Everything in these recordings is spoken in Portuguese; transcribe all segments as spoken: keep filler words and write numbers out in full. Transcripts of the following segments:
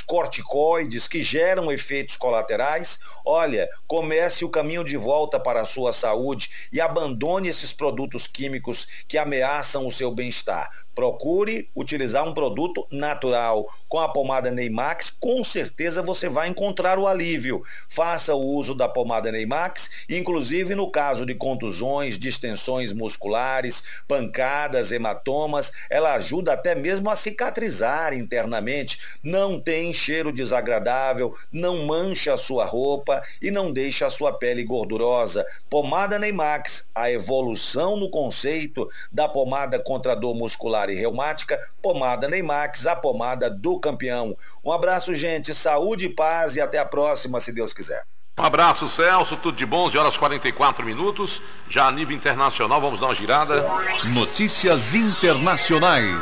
corticoides que geram efeitos colaterais, olha, comece o caminho de volta para a sua saúde e abandone esses produtos químicos que ameaçam o seu bem-estar. Procure utilizar um produto natural. Com a pomada Neymax, com certeza você vai encontrar o alívio. Faça o uso da pomada Neymax, inclusive no caso de contusões, distensões musculares, pancadas, hematomas, ela ajuda até mesmo a cicatrizar internamente. Não tem cheiro desagradável, não mancha a sua roupa e não deixa a sua pele gordurosa. Pomada Neymax, a evolução no conceito da pomada contra a dor muscular e reumática, pomada Neymax, a pomada do campeão. Um abraço, gente, saúde e paz e até a próxima, se Deus quiser. Um abraço, Celso, tudo de bom, onze horas e quarenta e quatro minutos, já a nível internacional, vamos dar uma girada. Notícias internacionais.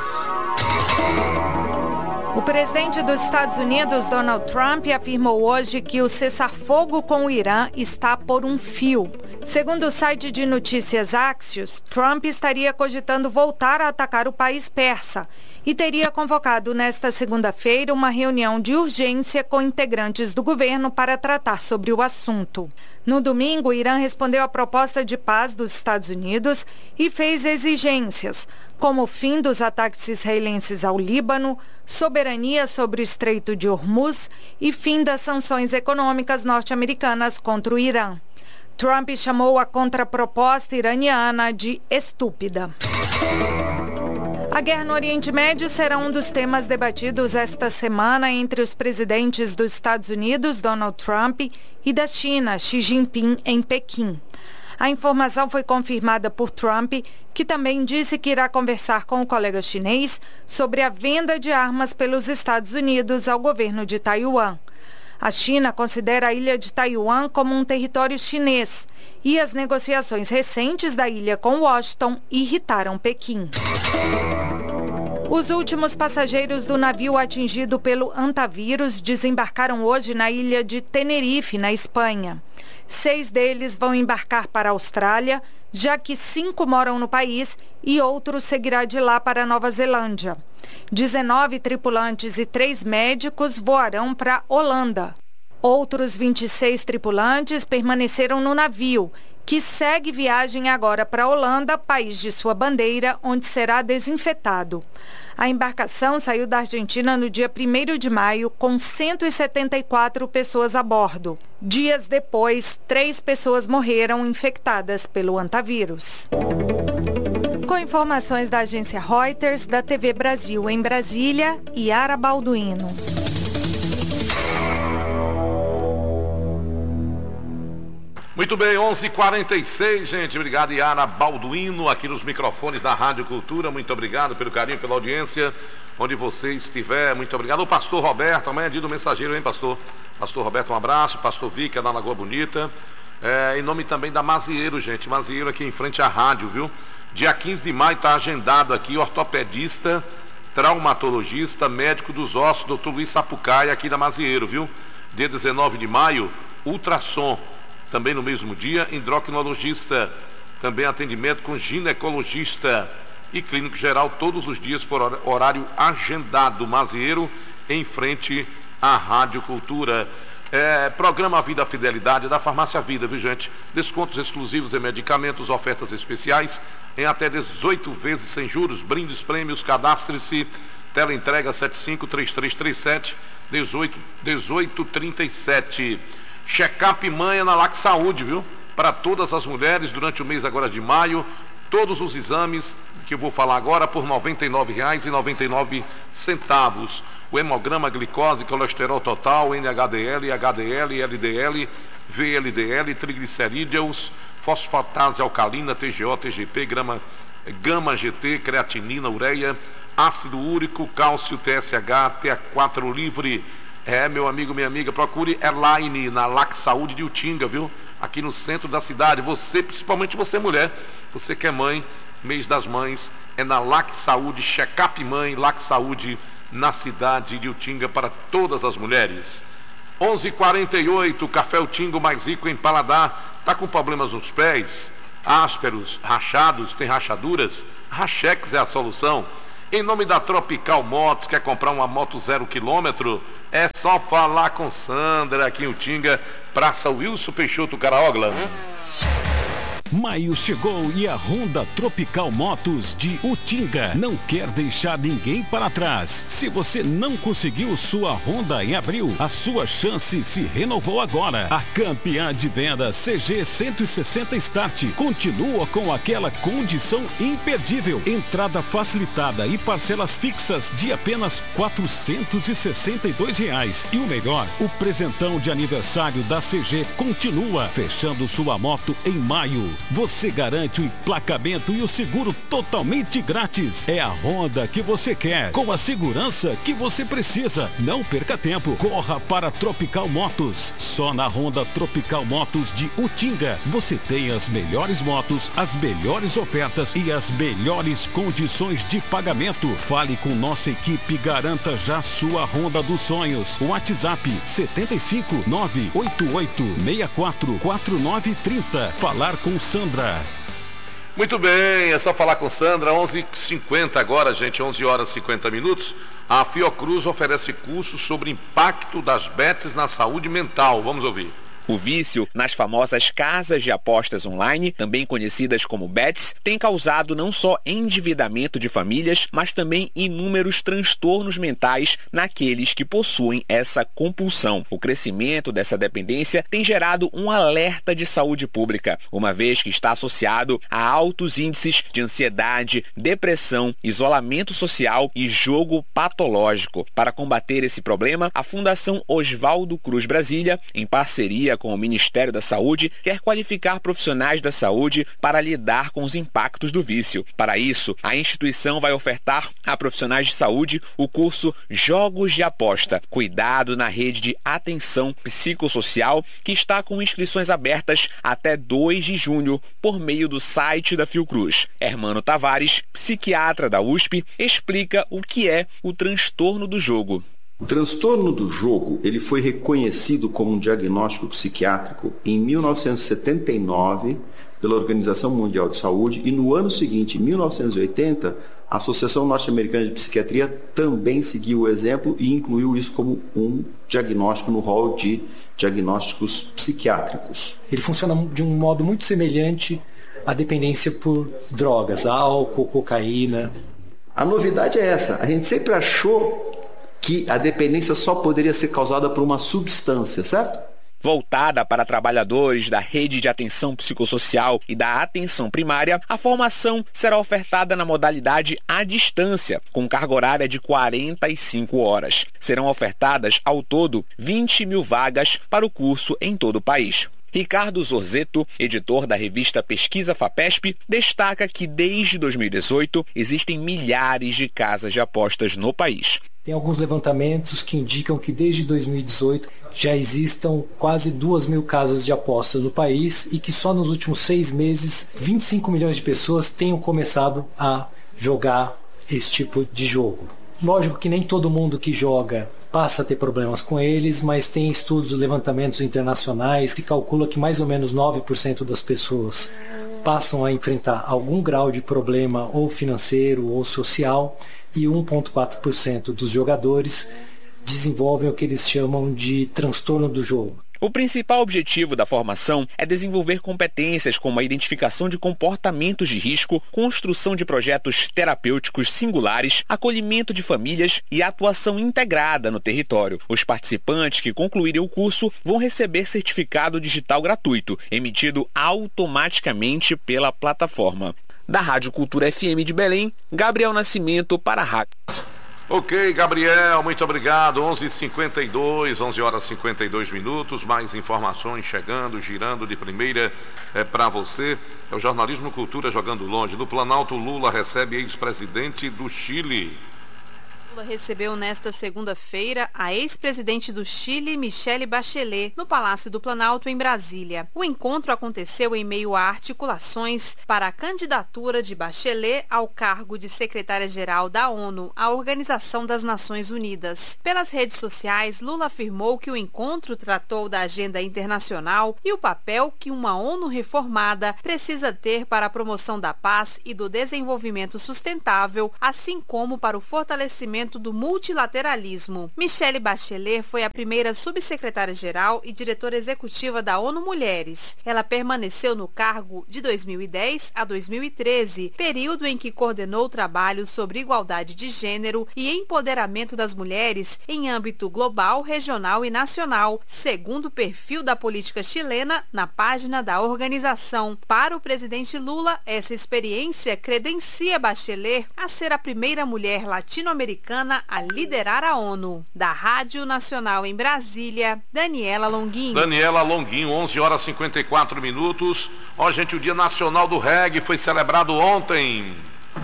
O presidente dos Estados Unidos, Donald Trump, afirmou hoje que o cessar-fogo com o Irã está por um fio. Segundo o site de notícias Axios, Trump estaria cogitando voltar a atacar o país persa e teria convocado nesta segunda-feira uma reunião de urgência com integrantes do governo para tratar sobre o assunto. No domingo, o Irã respondeu à proposta de paz dos Estados Unidos e fez exigências, como o fim dos ataques israelenses ao Líbano, soberania sobre o Estreito de Hormuz e fim das sanções econômicas norte-americanas contra o Irã. Trump chamou a contraproposta iraniana de estúpida. A guerra no Oriente Médio será um dos temas debatidos esta semana entre os presidentes dos Estados Unidos, Donald Trump, e da China, Xi Jinping, em Pequim. A informação foi confirmada por Trump, que também disse que irá conversar com o colega chinês sobre a venda de armas pelos Estados Unidos ao governo de Taiwan. A China considera a ilha de Taiwan como um território chinês e as negociações recentes da ilha com Washington irritaram Pequim. Os últimos passageiros do navio atingido pelo antavírus desembarcaram hoje na ilha de Tenerife, na Espanha. Seis deles vão embarcar para a Austrália, já que cinco moram no país e outro seguirá de lá para a Nova Zelândia. dezenove tripulantes e três médicos voarão para a Holanda. Outros vinte e seis tripulantes permaneceram no navio, que segue viagem agora para a Holanda, país de sua bandeira, onde será desinfetado. A embarcação saiu da Argentina no dia primeiro de maio, com cento e setenta e quatro pessoas a bordo. Dias depois, três pessoas morreram infectadas pelo antavírus. Com informações da agência Reuters, da T V Brasil em Brasília, Yara Balduino. Muito bem, onze e quarenta e seis, gente. Obrigado, Yara Balduino, aqui nos microfones da Rádio Cultura. Muito obrigado pelo carinho, pela audiência, onde você estiver. Muito obrigado. O pastor Roberto, amanhã é dia do mensageiro, hein, pastor? Pastor Roberto, um abraço. Pastor Vicky, é da Lagoa Bonita. É, em nome também da Mazieiro, gente. Mazieiro aqui em frente à rádio, viu? Dia quinze de maio está agendado aqui, ortopedista, traumatologista, médico dos ossos, doutor Luiz Sapucaia, aqui da Mazieiro, viu? Dia dezenove de maio, ultrassom. Também no mesmo dia, endocrinologista, também atendimento com ginecologista e clínico geral todos os dias por horário agendado. Mazieiro, em frente à Rádio Cultura. É, programa Vida Fidelidade da Farmácia Vida, viu, gente? Descontos exclusivos em medicamentos, ofertas especiais em até dezoito vezes sem juros, brindes, prêmios, cadastre-se, teleentrega sete cinco três três três sete dezoito trinta e sete. Check-up Manha na Lac Saúde, viu? Para todas as mulheres durante o mês agora de maio, todos os exames que eu vou falar agora por noventa e nove reais e noventa e nove centavos. O hemograma, glicose, colesterol total, N H D L, H D L, L D L, V L D L, triglicerídeos, fosfatase alcalina, T G O, T G P, grama, gama G T, creatinina, ureia, ácido úrico, cálcio, T S H, T A quatro livre. É, meu amigo, minha amiga, procure Elaine na Lac Saúde de Utinga, viu? Aqui no centro da cidade. Você, principalmente você mulher, você que é mãe, mês das mães, é na Lac Saúde, Check-up Mãe, Lac Saúde, na cidade de Utinga, para todas as mulheres. onze e quarenta e oito, Café Utinga, mais rico em paladar. Tá com problemas nos pés? Ásperos, rachados, tem rachaduras? Rachex é a solução. Em nome da Tropical Motos, quer comprar uma moto zero quilômetro? É só falar com Sandra aqui em Utinga, Praça Wilson Peixoto Caraogla. Maio chegou e a Honda Tropical Motos de Utinga não quer deixar ninguém para trás. Se você não conseguiu sua Honda em abril, a sua chance se renovou agora. A campeã de venda C G cento e sessenta Start continua com aquela condição imperdível. Entrada facilitada e parcelas fixas de apenas quatrocentos e sessenta e dois reais. E o melhor, o presentão de aniversário da C G continua, fechando sua moto em maio. Você garante o emplacamento e o seguro totalmente grátis. É a Honda que você quer, com a segurança que você precisa. Não perca tempo, corra para Tropical Motos. Só na Honda Tropical Motos de Utinga você tem as melhores motos, as melhores ofertas e as melhores condições de pagamento. Fale com nossa equipe e garanta já sua Honda dos sonhos. WhatsApp setenta e cinco, nove oito oito, seis quatro, quatro nove três zero. Falar com Sandra. Muito bem, é só falar com Sandra. Onze e cinquenta agora, gente, onze horas e cinquenta minutos. A Fiocruz oferece curso sobre impacto das bets na saúde mental. Vamos ouvir. O vício nas famosas casas de apostas online, também conhecidas como bets, tem causado não só endividamento de famílias, mas também inúmeros transtornos mentais naqueles que possuem essa compulsão. O crescimento dessa dependência tem gerado um alerta de saúde pública, uma vez que está associado a altos índices de ansiedade, depressão, isolamento social e jogo patológico. Para combater esse problema, a Fundação Oswaldo Cruz Brasília, em parceria com o Ministério da Saúde, quer qualificar profissionais da saúde para lidar com os impactos do vício. Para isso, a instituição vai ofertar a profissionais de saúde o curso Jogos de Aposta, Cuidado na Rede de Atenção Psicossocial, que está com inscrições abertas até dois de junho por meio do site da Fiocruz. Hermano Tavares, psiquiatra da U S P, explica o que é o transtorno do jogo. O transtorno do jogo, ele foi reconhecido como um diagnóstico psiquiátrico em mil novecentos e setenta e nove pela Organização Mundial de Saúde e no ano seguinte, em mil novecentos e oitenta, a Associação Norte-Americana de Psiquiatria também seguiu o exemplo e incluiu isso como um diagnóstico no rol de diagnósticos psiquiátricos. Ele funciona de um modo muito semelhante à dependência por drogas, álcool, cocaína. A novidade é essa, a gente sempre achou que a dependência só poderia ser causada por uma substância, certo? Voltada para trabalhadores da rede de atenção psicossocial e da atenção primária, a formação será ofertada na modalidade à distância, com carga horária de quarenta e cinco horas. Serão ofertadas, ao todo, vinte mil vagas para o curso em todo o país. Ricardo Zorzeto, editor da revista Pesquisa FAPESP, destaca que desde dois mil e dezoito existem milhares de casas de apostas no país. Tem alguns levantamentos que indicam que desde dois mil e dezoito já existam quase duas mil casas de apostas no país e que só nos últimos seis meses vinte e cinco milhões de pessoas tenham começado a jogar esse tipo de jogo. Lógico que nem todo mundo que joga passa a ter problemas com eles, mas tem estudos e levantamentos internacionais que calculam que mais ou menos nove por cento das pessoas passam a enfrentar algum grau de problema ou financeiro ou social e um vírgula quatro por cento dos jogadores desenvolvem o que eles chamam de transtorno do jogo. O principal objetivo da formação é desenvolver competências como a identificação de comportamentos de risco, construção de projetos terapêuticos singulares, acolhimento de famílias e atuação integrada no território. Os participantes que concluírem o curso vão receber certificado digital gratuito, emitido automaticamente pela plataforma. Da Rádio Cultura F M de Belém, Gabriel Nascimento para a Rádio. Ok, Gabriel, muito obrigado. onze e cinquenta e dois, onze horas e cinquenta e dois minutos. Mais informações chegando, girando de primeira é, para você. É o Jornalismo Cultura jogando longe. Do Planalto, Lula recebe ex-presidente do Chile. Lula recebeu nesta segunda-feira a ex-presidente do Chile, Michelle Bachelet, no Palácio do Planalto, em Brasília. O encontro aconteceu em meio a articulações para a candidatura de Bachelet ao cargo de secretária-geral da ONU, a Organização das Nações Unidas. Pelas redes sociais, Lula afirmou que o encontro tratou da agenda internacional e o papel que uma ONU reformada precisa ter para a promoção da paz e do desenvolvimento sustentável, assim como para o fortalecimento do multilateralismo. Michelle Bachelet foi a primeira subsecretária-geral e diretora executiva da ONU Mulheres. Ela permaneceu no cargo de dois mil e dez a dois mil e treze, período em que coordenou trabalhos sobre igualdade de gênero e empoderamento das mulheres em âmbito global, regional e nacional, segundo o perfil da política chilena na página da organização. Para o presidente Lula, essa experiência credencia Bachelet a ser a primeira mulher latino-americana a liderar a ONU. Da Rádio Nacional em Brasília, Daniela Longuinho. Daniela Longuinho, onze horas e cinquenta e quatro minutos. Ó, gente, o Dia Nacional do Reggae foi celebrado ontem.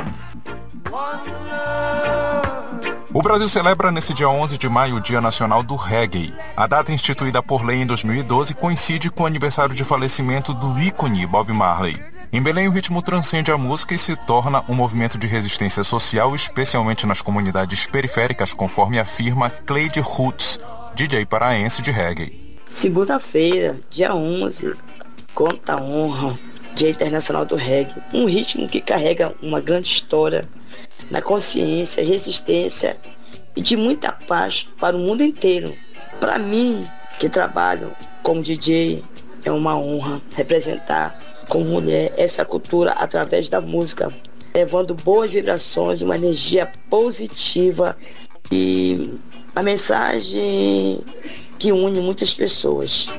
O Brasil celebra nesse dia onze de maio o Dia Nacional do Reggae. A data, instituída por lei em dois mil e doze, coincide com o aniversário de falecimento do ícone Bob Marley. Em Belém, o ritmo transcende a música e se torna um movimento de resistência social, especialmente nas comunidades periféricas, conforme afirma Cleide Roots, D J paraense de reggae. Segunda-feira, dia onze, conta a honra, Dia Internacional do Reggae, um ritmo que carrega uma grande história na consciência, resistência e de muita paz para o mundo inteiro. Para mim, que trabalho como D J, é uma honra representar como mulher essa cultura através da música, levando boas vibrações, uma energia positiva e a mensagem que une muitas pessoas.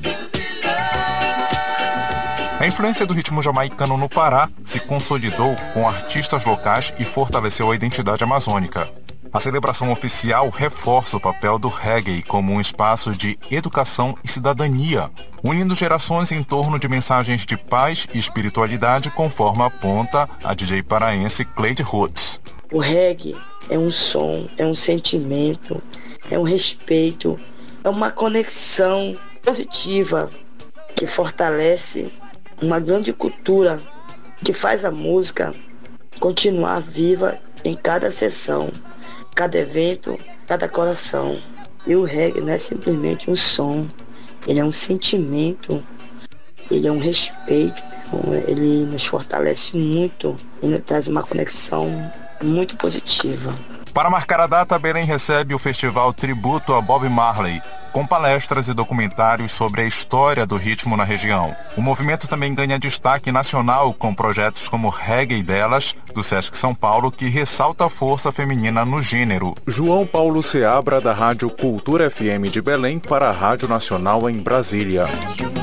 A influência do ritmo jamaicano no Pará se consolidou com artistas locais e fortaleceu a identidade amazônica. A celebração oficial reforça o papel do reggae como um espaço de educação e cidadania, unindo gerações em torno de mensagens de paz e espiritualidade, conforme aponta a D J paraense Cleide Roots. O reggae é um som, é um sentimento, é um respeito, é uma conexão positiva que fortalece uma grande cultura que faz a música continuar viva em cada sessão, cada evento, cada coração. E o reggae não é simplesmente um som, ele é um sentimento, ele é um respeito, ele nos fortalece muito e nos traz uma conexão muito positiva. Para marcar a data, Belém recebe o festival Tributo a Bob Marley, com palestras e documentários sobre a história do ritmo na região. O movimento também ganha destaque nacional com projetos como Reggae Delas, do Sesc São Paulo, que ressalta a força feminina no gênero. João Paulo Seabra, da Rádio Cultura F M de Belém, para a Rádio Nacional em Brasília.